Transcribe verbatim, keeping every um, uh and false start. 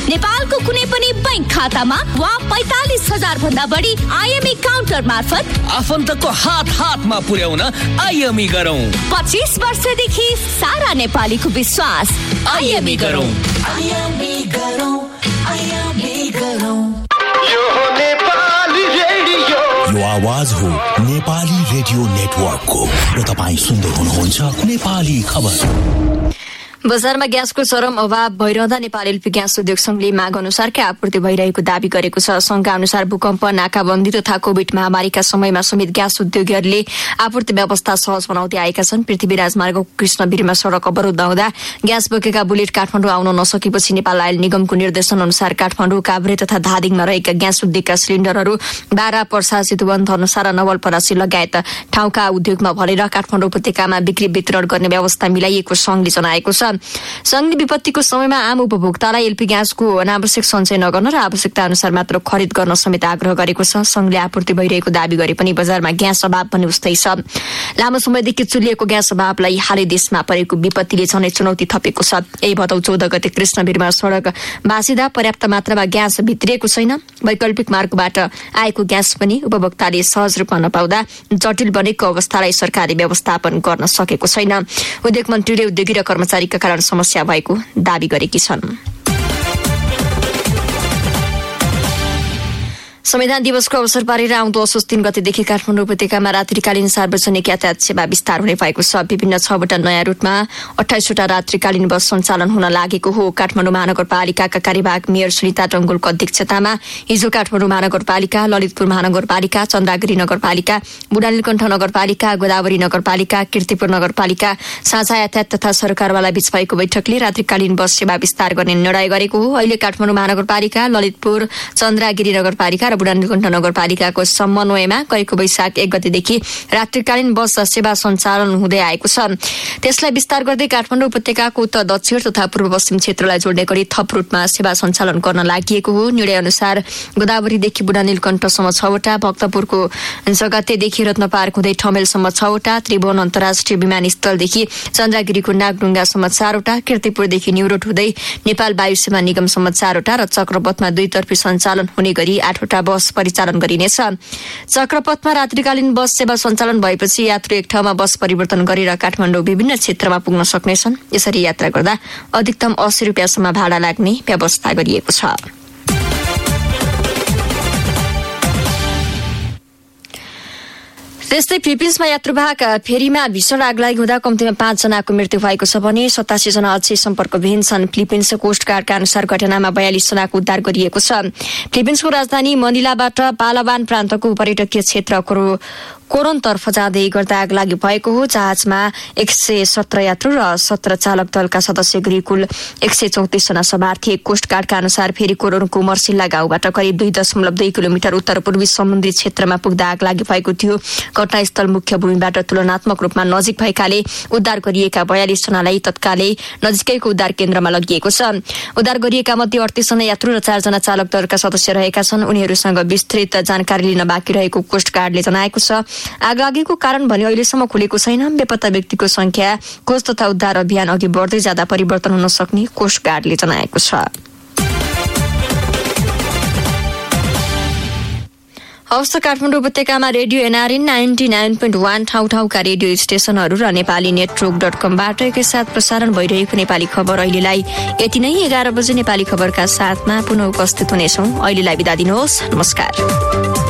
नेपालको कुनै पनि बैंक खातामा वा पैंतालिस हजार भन्दा बढी आइएमई काउन्टर मार्फत आफन्तको हात हातमा पुर्याउन आइएमई गरौँ। पच्चीस वर्षदेखि सारा नेपालीको विश्वास आइएमई गरौँ। आइएमई गरौँ, आइएमई गरौँ। यो हो नेपाली रेडियो। यो आवाज हो नेपाली रेडियो नेटवर्कको र तपाईँ सुन्दै हुनुहुन्छ नेपाली खबर। बजारमा ग्यासको चरम अभाव भइरहँदा नेपाल एलपी ग्यास उद्योग संघले माग अनुसारकै आपूर्ति भइरहेको दावी गरेको छ। संघका अनुसार भूकम्प, नाकाबन्दी तथा कोभिड महामारीका समयमा समेत ग्यास उद्योगीहरूले आपूर्ति व्यवस्था सहज बनाउँदै आएका छन्। पृथ्वी राजमार्गको कृष्णवीरमा सड़क अवरुद्ध हुँदा ग्यास बोकेका बुलेट काठमाडौँ आउन नसकेपछि नेपाल आयल निगमको निर्देशन अनुसार काठमाडौँ, काभ्रे तथा धादिङमा रहेका ग्यास उद्योगका सिलिण्डरहरू बारा, पर्सा, चितवन, धनुषा र नवलपरासी लगायत ठाउँका उद्योगमा भरेर काठमाडौँ उपत्यकामा बिक्री वितरण गर्ने व्यवस्था मिलाइएको संघले जनाएको छ। संघले विपत्तिको समयमा आम उपभोक्तालाई एलपी ग्यासको अनावश्यक सञ्चय नगर्न र आवश्यकता अनुसार मात्र खरिद गर्न समेत आग्रह गरेको छ। संघले आपूर्ति भइरहेको दावी गरे पनि बजारमा ग्यास अभाव पनि उस्तै छ। लामो समयदेखि चुलिएको ग्यास अभावलाई हालै देशमा परेको विपत्तिले झनै चुनौती थपेको छ। यही भदौ चौध गते कृष्णवीरमा सड़क बासिँदा पर्याप्त मात्रामा ग्यास भित्रिएको छैन। वैकल्पिक मार्गबाट आएको ग्यास पनि उपभोक्ताले सहज रूपमा नपाउँदा जटिल बनेको अवस्थालाई सरकारले व्यवस्थापन गर्न सकेको छैन। उद्योग मन्त्रीले उद्योगी र कर्मचारीका कारण समस्या भएको दावी गरेकी छन्। संविधान दिवसको अवसर पारेर आउँदो असोज तीन गतेदेखि काठमाडौँ उपत्यकामा रात्रिकालीन सार्वजनिक यातायात सेवा विस्तार हुने भएको छ। विभिन्न छवटा नयाँ रूटमा अठाइसवटा रात्रिकालीन बस सञ्चालन हुन लागेको हो। काठमाडौँ महानगरपालिकाका कार्यवाहक मेयर सुनिता टंगुलको अध्यक्षतामा हिजो काठमाडौँ महानगरपालिका, ललितपुर महानगरपालिका, चन्द्रागिरी नगरपालिका, बुढानीलकण्ठ नगरपालिका, गोदावरी नगरपालिका, कीर्तिपुर नगरपालिका, साझा यातायात तथा सरकारवाला बीच भएको बैठकले रात्रिकालीन बस सेवा विस्तार गर्ने निर्णय गरेको हो। अहिले काठमाडौँ महानगरपालिका, ललितपुर, चन्द्रागिरी नगरपालिका र बुढानीलकण्ठ नगरपालिकाको समन्वयमा गएको वैशाख एक गतेदेखि रात्रिकालीन बस सेवा सञ्चालन हुँदै आएको छ। त्यसलाई विस्तार गर्दै काठमाडौँ उपत्यकाको उत्तर दक्षिण तथा पूर्व पश्चिम क्षेत्रलाई जोड्ने गरी थप रूटमा सेवा सञ्चालन गर्न लागि हो। निर्णय अनुसार गोदावरीदेखि बुढानीलकण्ठसम्म छवटा, भक्तपुरको जगतेदेखि रत्न पार्क हुँदै ठमेलसम्म छवटा, त्रिभुवन अन्तर्राष्ट्रिय विमानस्थलदेखि चन्द्रागिरीको नागढुङ्गासम्म चारवटा, कीर्तिपुरदेखि न्युरोड हुँदै नेपाल वायु सेवा निगमसम्म चारवटा र चक्रपथमा दुईतर्फी सञ्चालन हुने गरी आठवटा बस परिचालन गरिनेछ। चक्रपथमा रात्रिकालीन बस सेवा सञ्चालन भएपछि यात्रु एक ठाउँमा बस परिवर्तन गरेर काठमाडौँ विभिन्न क्षेत्रमा पुग्न सक्नेछन्। यसरी यात्रा गर्दा अधिकतम अस्सी रुपियाँसम्म भाडा लाग्ने व्यवस्था गरिएको छ। त्यस्तै फिलिपिन्समा यात्रुवाहक फेरीमा भीषण आगलागी हुँदा कम्तीमा पाँचजनाको मृत्यु भएको छ भने सतासी जना अझै सम्पर्कविहीन छन्। फिलिपिन्स कोस्ट गार्डका अनुसार घटनामा बयालिस जनाको उद्धार गरिएको छ। फिलिपिन्सको राजधानी मनिलाबाट पालावान प्रान्तको पर्यटकीय क्षेत्र कोरोनतर्फ जाँदै गर्दा आगलागी भएको हो। जहाजमा एक सय सत्र यात्रु र सत्र चालक दलका सदस्य गरी कुल एक सय चौतिस जना सवार थिए। कोस्ट गार्डका अनुसार फेरि कोरोनको मर्सिल्ला गाउँबाट करिब दुई दशमलव दुई किलोमिटर उत्तर पूर्वी समुद्री क्षेत्रमा पुग्दा आगलागी भएको थियो। घटनास्थल मुख्य भूमिबाट तुलनात्मक रूपमा नजिक भएकाले उद्धार गरिएका बयालिस जनालाई तत्कालै नजिकैको उद्धार केन्द्रमा लगिएको छ। उद्धार गरिएका मध्ये अडतीस जना यात्रु र चारजना चालक दलका सदस्य रहेका छन्। उनीहरूसँग विस्तृत जानकारी लिन बाँकी रहेको कोस्ट गार्डले जनाएको छ। आगलागीको कारण भने अहिलेसम्म खुलेको छैन। बेपत्ता व्यक्तिको संख्या खोज तथा उद्धार अभियान अघि बढ्दै जाँदा परिवर्तन हुन सक्ने कोस्ट गार्डले जनाएको छ। हवस्, काठमाडौँ उपत्यकामा radio NRN ninety nine point one ठाउँ ठाउँका रेडियो स्टेशनहरू र नेपाली नेटवर्क डट कमबाट एकैसाथ प्रसारण भइरहेको नेपाली खबर अहिलेलाई यति नै। एघार बजे नेपाली खबरका साथमा पुनः उपस्थित हुनेछौँ। अहिलेलाई बिदा दिनुहोस्। नमस्कार।